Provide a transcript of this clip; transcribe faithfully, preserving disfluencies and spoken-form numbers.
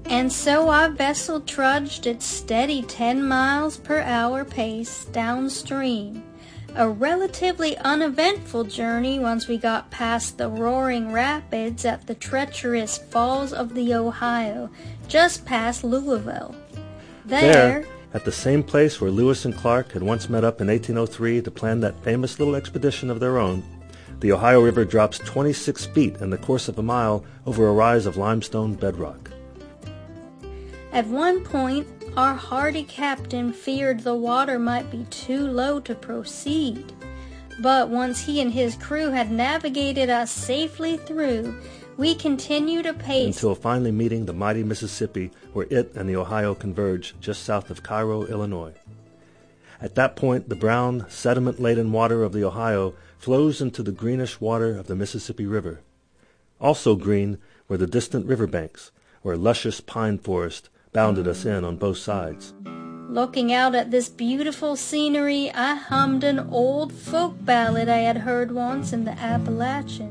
And so our vessel trudged its steady ten miles per hour pace downstream, a relatively uneventful journey once we got past the roaring rapids at the treacherous Falls of the Ohio, just past Louisville. There, there at the same place where Lewis and Clark had once met up in eighteen oh three to plan that famous little expedition of their own, the Ohio River drops twenty-six feet in the course of a mile over a rise of limestone bedrock. At one point, our hardy captain feared the water might be too low to proceed, but once he and his crew had navigated us safely through, we continued apace until finally meeting the mighty Mississippi, where it and the Ohio converge just south of Cairo, Illinois. At that point, the brown, sediment-laden water of the Ohio flows into the greenish water of the Mississippi River. Also green were the distant riverbanks, where luscious pine forest bounded us in on both sides. Looking out at this beautiful scenery, I hummed an old folk ballad I had heard once in the Appalachians.